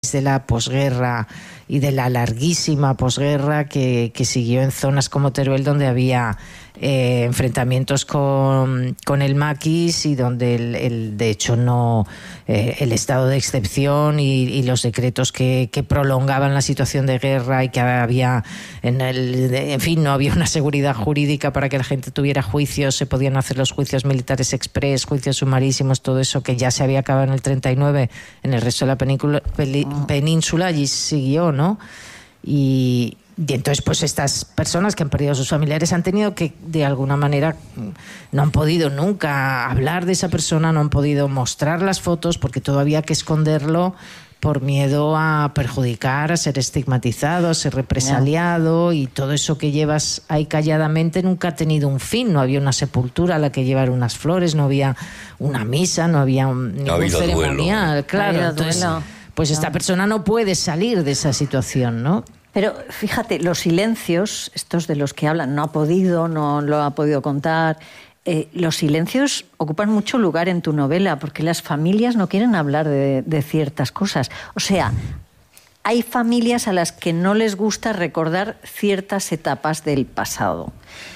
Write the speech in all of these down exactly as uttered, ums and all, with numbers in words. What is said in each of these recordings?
de la posguerra y de la larguísima posguerra que, que siguió en zonas como Teruel, donde había eh, enfrentamientos con, con el maquis y donde el, el, de hecho no eh, el estado de excepción y, y los decretos que, que prolongaban la situación de guerra y que había en el, en fin, no había una seguridad jurídica para que la gente tuviera juicios, se podían hacer los juicios militares express, juicios sumarísimos, todo eso que ya se había acabado en el treinta y nueve en el resto de la península, península allí siguió, ¿no? Y, y entonces pues estas personas que han perdido a sus familiares han tenido que, de alguna manera, no han podido nunca hablar de esa persona, no han podido mostrar las fotos porque todavía hay que esconderlo por miedo a perjudicar, a ser estigmatizado, a ser represaliado, no. Y todo eso que llevas ahí calladamente nunca ha tenido un fin. No había una sepultura a la que llevar unas flores, no había una misa, no había un, ningún no ceremonial. Duelo. Claro, no entonces, duelo. pues no. esta persona no puede salir de esa situación, ¿no? Pero fíjate, los silencios, estos de los que hablan, no ha podido, no lo ha podido contar, eh, los silencios ocupan mucho lugar en tu novela, porque las familias no quieren hablar de, de ciertas cosas. O sea, hay familias a las que no les gusta recordar ciertas etapas del pasado.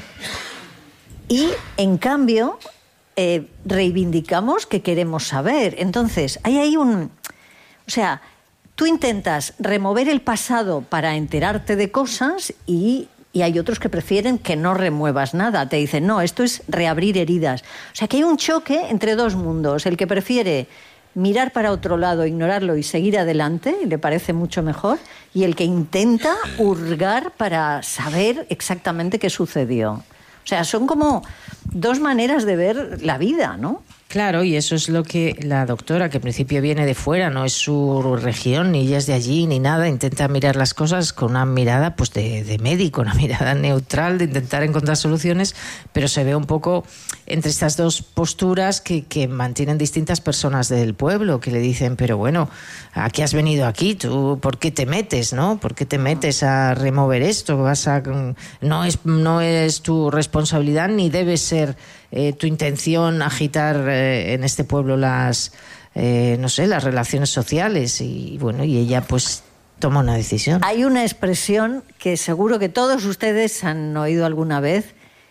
Y, en cambio, eh, reivindicamos que queremos saber. Entonces, hay ahí un... O sea... Tú intentas remover el pasado para enterarte de cosas y, y hay otros que prefieren que no remuevas nada. Te dicen, no, esto es reabrir heridas. O sea que hay un choque entre dos mundos. El que prefiere mirar para otro lado, ignorarlo y seguir adelante, le parece mucho mejor, y el que intenta hurgar para saber exactamente qué sucedió. O sea, son como dos maneras de ver la vida, ¿no? Claro, y eso es lo que la doctora, que en principio viene de fuera, no es su región, ni ella es de allí, ni nada, intenta mirar las cosas con una mirada pues de, de médico, una mirada neutral, de intentar encontrar soluciones, pero se ve un poco entre estas dos posturas que, que mantienen distintas personas del pueblo, que le dicen, pero bueno, ¿a qué has venido aquí? ¿Tú por qué te metes, no? ¿Por qué te metes a remover esto? Vas a, no es, no es tu responsabilidad ni debe ser eh, tu intención agitar eh, en este pueblo las, eh, no sé, las relaciones sociales y bueno, y ella pues toma una decisión. Hay una expresión que seguro que todos ustedes han oído alguna vez: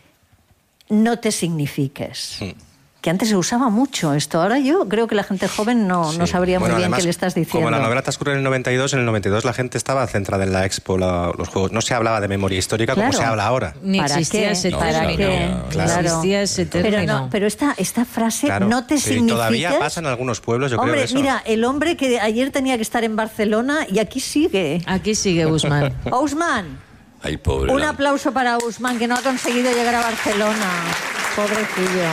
no te signifiques. Sí. Que antes se usaba mucho esto. Ahora yo creo que la gente joven no, sí. no sabría bueno, muy bien además, qué le estás diciendo. Como la novela transcurre en el noventa y dos, en el noventa y dos la gente estaba centrada en la Expo, la, los Juegos. No se hablaba de memoria histórica, claro, como se habla ahora. Ni ¿Para existía qué? ese No, término. ¿Para qué? No, claro. Claro. Existía ese término. Pero, no, pero esta, esta frase, claro, no te signifiques... Y todavía pasa en algunos pueblos, yo Hombre, creo eso. mira, el hombre que ayer tenía que estar en Barcelona y aquí sigue. Aquí sigue Usman. Usman. Ay, pobre. Un la... aplauso para Usman, que no ha conseguido llegar a Barcelona. Pobrecillo.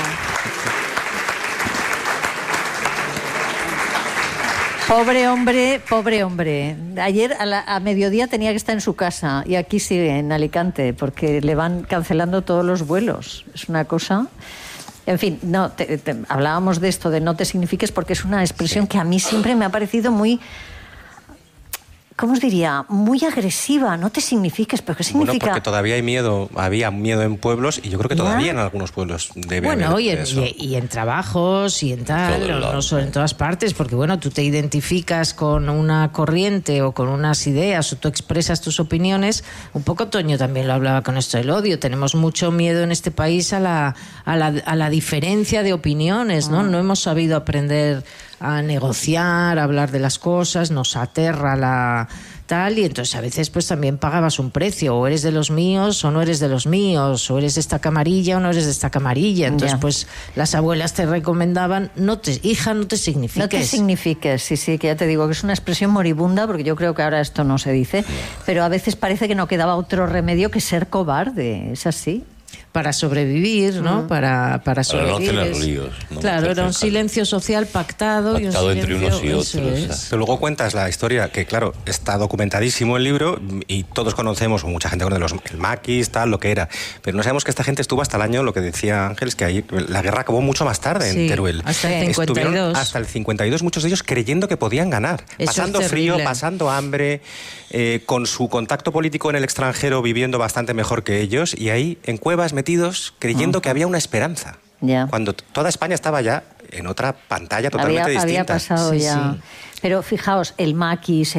Pobre hombre, pobre hombre. Ayer a, la, a mediodía tenía que estar en su casa y aquí sigue, en Alicante, porque le van cancelando todos los vuelos. Es una cosa... En fin, no, te, te, hablábamos de esto, de no te signifiques, porque es una expresión que a mí siempre me ha parecido muy... ¿Cómo os diría? Muy agresiva. No te signifiques, pero ¿qué significa? Bueno, porque todavía hay miedo, había miedo en pueblos y yo creo que todavía ¿Ya? en algunos pueblos debe bueno, haber y en, eso. Y, y en trabajos y en tal, no, no solo en todas partes, porque bueno, tú te identificas con una corriente o con unas ideas o tú expresas tus opiniones. Un poco Toño también lo hablaba con esto del odio. Tenemos mucho miedo en este país a la, a la, a la diferencia de opiniones, ¿no? No hemos sabido aprender a negociar, a hablar de las cosas, nos aterra la tal, y entonces a veces pues también pagabas un precio, o eres de los míos o no eres de los míos, o eres de esta camarilla o no eres de esta camarilla. Entonces yeah. pues las abuelas te recomendaban, no te, hija, no te signifiques. No te signifiques, sí, sí, que ya te digo que es una expresión moribunda, porque yo creo que ahora esto no se dice, pero a veces parece que no quedaba otro remedio que ser cobarde, es así. Para sobrevivir, ¿no? Mm. Para, para sobrevivir. Para no tener líos. No claro, era un silencio social pactado. Pactado y un entre unos y otros. Es. Pero luego cuentas la historia, que claro, está documentadísimo el libro y todos conocemos, o mucha gente conoce los, el maquis, tal, lo que era. Pero no sabemos que esta gente estuvo hasta el año, lo que decía Ángeles, que ahí la guerra acabó mucho más tarde sí, en Teruel. Hasta el cincuenta y dos. Estuvieron hasta el cincuenta y dos, muchos de ellos creyendo que podían ganar. Eso pasando es frío, pasando hambre, eh, con su contacto político en el extranjero viviendo bastante mejor que ellos, y ahí en cuevas metidos creyendo que había una esperanza. Ya. Cuando toda España estaba ya en otra pantalla totalmente había, distinta. Había pasado sí, ya. Sí. Pero fijaos, el maquis,